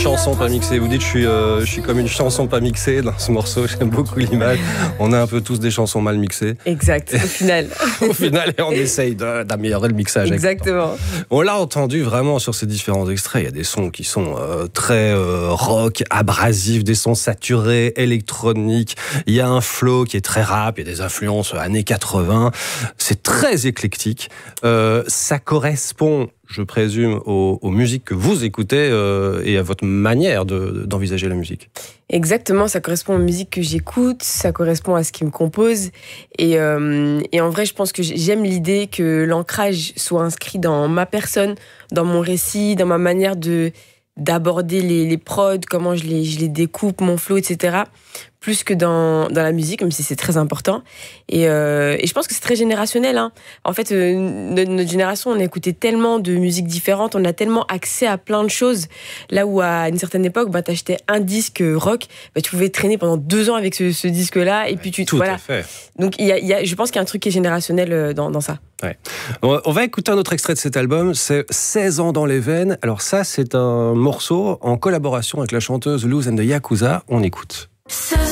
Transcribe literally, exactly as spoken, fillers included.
chanson pas mixée. Vous dites je suis, euh, je suis comme une chanson pas mixée dans ce morceau. J'aime beaucoup l'image. On est un peu tous des chansons mal mixées. Exact, au final. Au final, et on essaye de, d'améliorer le mixage. Exactement. On l'a entendu vraiment sur ces différents extraits. Il y a des sons qui sont euh, très euh, rock, abrasifs, des sons saturés, électroniques. Il y a un flow qui est très rap. Il y a des influences années quatre-vingts. C'est très éclectique. Euh, ça correspond, je présume, aux, aux musiques que vous écoutez euh, et à votre manière de, d'envisager la musique. Exactement, ça correspond aux musiques que j'écoute, ça correspond à ce qui me compose. Et, euh, et en vrai, je pense que j'aime l'idée que l'ancrage soit inscrit dans ma personne, dans mon récit, dans ma manière de, d'aborder les, les prods, comment je les, je les découpe, mon flow, et cetera. Plus que dans, dans la musique, même si c'est très important. Et, euh, et je pense que c'est très générationnel. Hein. En fait, euh, notre, notre génération, on a écouté tellement de musiques différentes, on a tellement accès à plein de choses. Là où, à une certaine époque, bah, t'achetais un disque rock, bah, tu pouvais traîner pendant deux ans avec ce, ce disque-là. Et puis tu, Tout voilà. à fait. Donc, il y a, il y a, je pense qu'il y a un truc qui est générationnel dans, dans ça. Ouais. On va écouter un autre extrait de cet album, c'est seize ans dans les veines. Alors ça, c'est un morceau en collaboration avec la chanteuse Luz and the Yakuza. On écoute.